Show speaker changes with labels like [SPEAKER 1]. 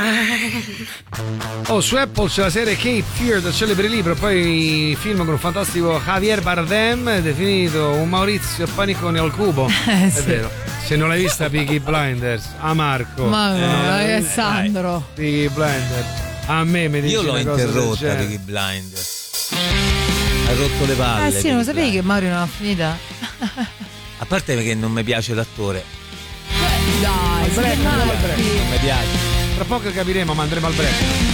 [SPEAKER 1] Oh, su Apple c'è la serie Cape Fear, del celebre libro, poi film con un fantastico Javier Bardem definito un Maurizio Paniconi al cubo. È vero. Se non l'hai vista Peaky Blinders, a Marco.
[SPEAKER 2] Ma Alessandro.
[SPEAKER 1] Peaky Blinders. A me mi dici
[SPEAKER 3] io l'ho
[SPEAKER 1] una cosa
[SPEAKER 3] interrotta
[SPEAKER 1] del
[SPEAKER 3] Peaky Blinders. Ha rotto le palle.
[SPEAKER 2] Sì, non lo sapevi che Mario non ha finita?
[SPEAKER 3] A parte che non mi piace l'attore.
[SPEAKER 2] Dai,
[SPEAKER 1] break,
[SPEAKER 3] Non mi piace.
[SPEAKER 1] Tra poco capiremo, ma andremo al break.